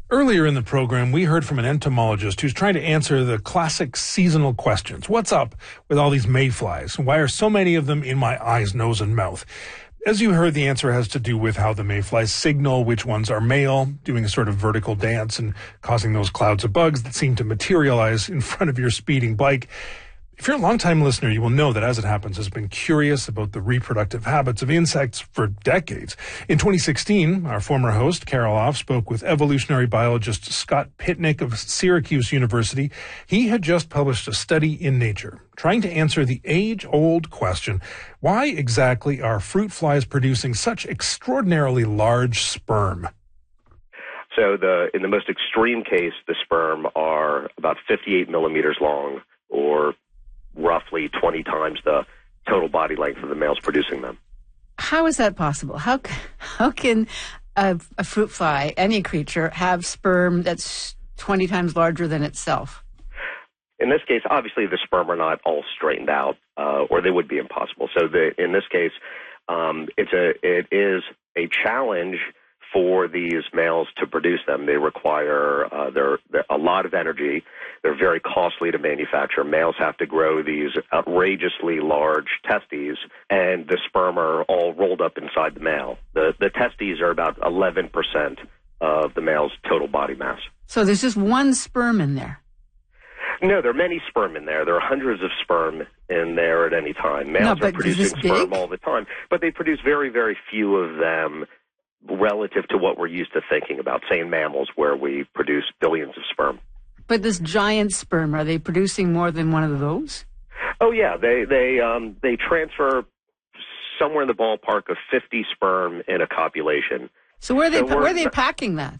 Earlier in the program, we heard from an entomologist who's trying to answer the classic seasonal questions. What's up with all these mayflies? Why are so many of them in my eyes, nose, and mouth? As you heard, the answer has to do with how the mayflies signal which ones are male, doing a sort of vertical dance and causing those clouds of bugs that seem to materialize in front of your speeding bike. If you're a longtime listener, you will know that As It Happens has been curious about the reproductive habits of insects for decades. In 2016, our former host, Carol Off, spoke with evolutionary biologist Scott Pitnick of Syracuse University. He had just published a study in Nature, trying to answer the age-old question, why exactly are fruit flies producing such extraordinarily large sperm? So in the most extreme case, the sperm are about 58 millimeters long, or roughly 20 times the total body length of the males producing them. How is that possible? How can a fruit fly, any creature, have sperm that's 20 times larger than itself? In this case, obviously the sperm are not all straightened out, or they would be impossible. So in this case, it is a challenge for these males to produce them. They require they're a lot of energy. They're very costly to manufacture. Males have to grow these outrageously large testes, and the sperm are all rolled up inside the male. The testes are about 11% of the male's total body mass. So there's just one sperm in there? No, there are many sperm in there. There are hundreds of sperm in there at any time. Males are producing sperm all the time, but they produce very, very few of them relative to what we're used to thinking about, say in mammals where we produce billions of sperm. But this giant sperm, are they producing more than one of those? Oh yeah, they transfer somewhere in the ballpark of 50 sperm in a copulation. So where are they packing that?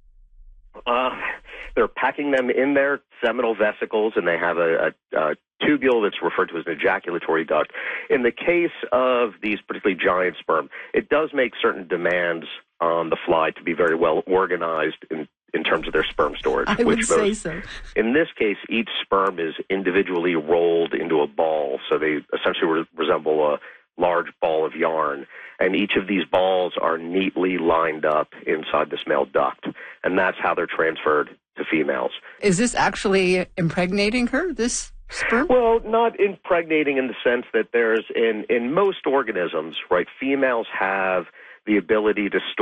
They're packing them in their seminal vesicles, and they have a tubule that's referred to as an ejaculatory duct. In the case of these particularly giant sperm, it does make certain demands on the fly to be very well organized in terms of their sperm storage. I would say so. In this case, each sperm is individually rolled into a ball, so they essentially resemble a large ball of yarn, and each of these balls are neatly lined up inside this male duct, and that's how they're transferred to females. Is this actually impregnating her, this sperm? Well, not impregnating in the sense that there's in most organisms, right, females have the ability to store